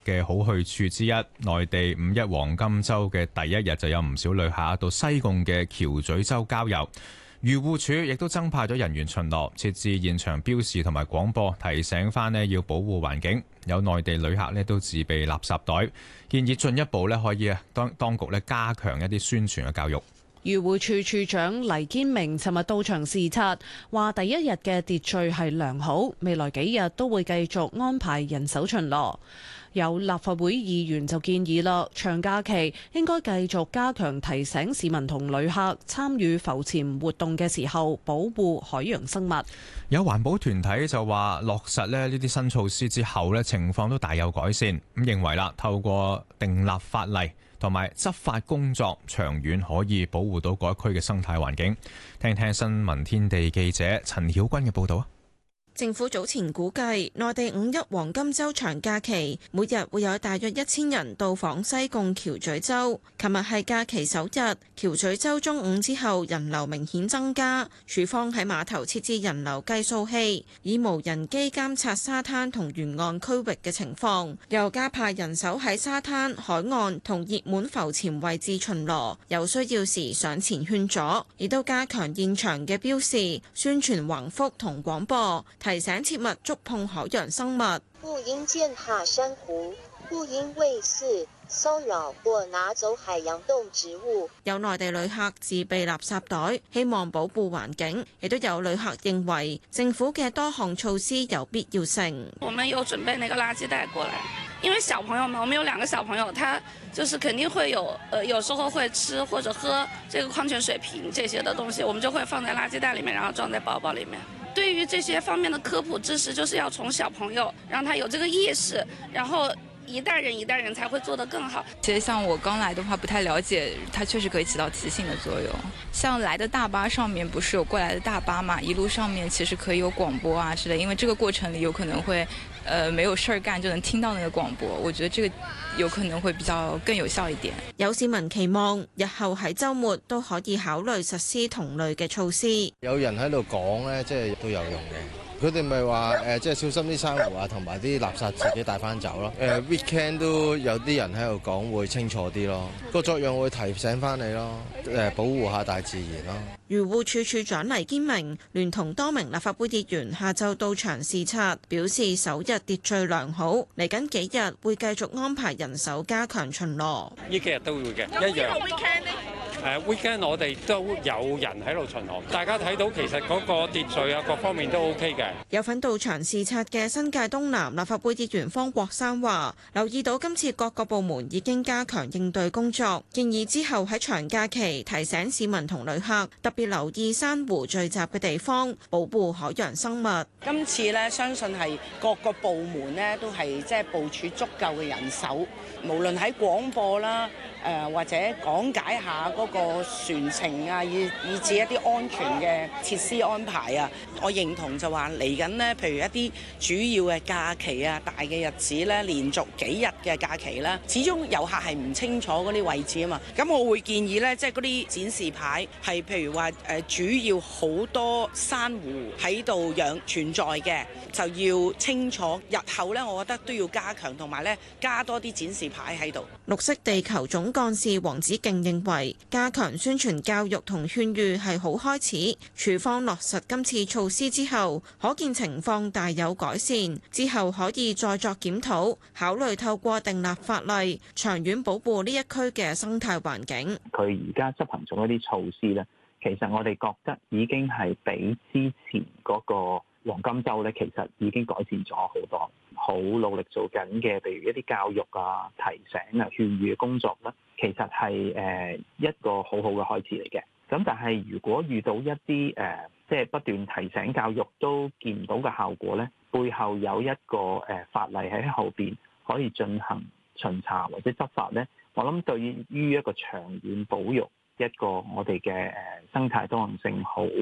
嘅好去處之一，內地五一黃金週嘅第一日就有唔少旅客到西貢嘅橋咀洲郊遊。漁護署亦都增派咗人員巡邏，設置現場標示同埋廣播，提醒翻呢要保護環境。有內地旅客呢都自備垃圾袋，建議進一步呢可以當局呢加強一啲宣傳嘅教育。 漁護署署長黎堅明尋日到場視察，話第一日嘅秩序係良好，未來幾日都會繼續安排人手巡邏。有立法會議員就建議啦，長假期應該繼續加強提醒市民同旅客參與浮潛活動嘅時候保護海洋生物。 有環保團體就話落實呢啲新措施之後呢，情況都大有改善，咁認為啦，透過訂立法例同埋執法工作，長遠可以保護到嗰一區嘅生態環境。聽聽新聞天地記者陳曉君嘅報導啊！ 政府早前估計，內地五一黃金週長假期，每日會有大約1000人到訪西貢橋咀洲。琴日係假期首日，橋咀洲中午之後人流明顯增加。署方喺碼頭設置人流計數器，以無人機監察沙灘同沿岸區域嘅情況，又加派人手喺沙灘、海岸同熱門浮潛位置巡邏，有需要時上前勸阻，亦都加強現場嘅標示、宣傳橫幅同廣播，提醒切勿觸碰海洋生物， 不應踐踏珊瑚，不應餵飼、騷擾或拿走海洋動植物。 有內地旅客自備垃圾袋，希望保護環境，亦都有旅客認為政府嘅多項措施有必要性。 我們有準備那個垃圾袋過來，因為小朋友嘛，我們有2個小朋友，他就是肯定會有時候會吃或者喝這個礦泉水瓶這些的東西，我們就會放在垃圾袋裡面，然後裝在包包裡面。對於這些方面的科普知識，就是要從小朋友讓他有這個意識，然後一代人才會做得更好。 其實像我剛來的話，不太了解，它確實可以起到提醒的作用。像來的大巴上面不是有過來的大巴嘛，一路上面其實可以有廣播啊之類，因為這個過程裡有可能會沒有事兒幹就能聽到那個廣播，我覺得這個有可能會比較更有效一點。 有市民期望日後喺週末都可以考慮實施同類嘅措施。 有人喺度講呢，即係都有用嘅。佢哋咪話即係小心啲珊瑚啊，同埋啲垃圾自己帶翻走咯。weekend 都有啲人喺度講會清楚啲咯，個作用會提醒翻你咯，保護下大自然咯。 漁護署署長黎堅明聯同多名立法會議員下晝到場視察，表示首日秩序良好，嚟緊幾日會繼續安排人手加強巡邏。 呢幾日都會嘅，一樣。weekend 我哋都有人喺度巡邏，大家睇到其實嗰個秩序啊各方面都 OK 嘅。 有份到場視察嘅新界東南立法會議員方國珊話，留意到今次各個部門已經加強應對工作，建議之後喺長假期提醒市民同旅客特別留意珊瑚聚集嘅地方，保護海洋生物。 今次呢，相信係各個部門呢都係即係部署足夠嘅人手，無論喺廣播啦。或者講解下嗰個船程啊，以至一啲安全嘅設施安排啊，我認同就話嚟緊呢，譬如一啲主要嘅假期啊、大嘅日子咧，連續幾日嘅假期啦，始終遊客係唔清楚嗰啲位置啊嘛。咁我會建議咧，即係嗰啲展示牌係譬如話主要好多珊瑚喺度存在嘅，就要清楚。日後咧，我覺得都要加強，同埋咧加多啲展示牌喺度。 綠色地球總幹事黃子敬認為，加強宣傳教育同勸喻係好開始。署方落實今次措施之後，可見情況大有改善，之後可以再作檢討，考慮透過訂立法例，長遠保護呢一區嘅生態環境。 佢而家執行咗一啲措施咧，其實我哋覺得已經係比之前嗰個黃金週咧，其實已經改善咗好多。好努力做緊嘅，譬如一啲教育啊、提醒啊、勸喻嘅工作咧，其實係一個好好嘅開始嚟嘅。咁但係如果遇到一啲即係不斷提醒教育都見唔到嘅效果咧，背後有一個法例喺後邊可以進行巡查或者執法咧，我諗對於一個長遠保育一個我哋嘅生態多樣性好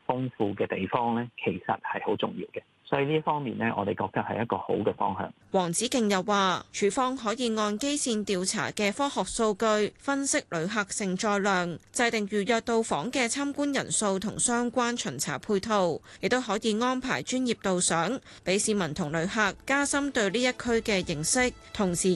豐富嘅地方咧，其實係好重要嘅。所以呢一方面呢，我哋覺得係一個好嘅方向。 黃子敬又話，署方可以按基線調查嘅科學數據分析旅客承載量，制定預約到訪嘅參觀人數同相關巡查配套，亦都可以安排專業導賞，俾市民同旅客加深對呢一區嘅認識，同時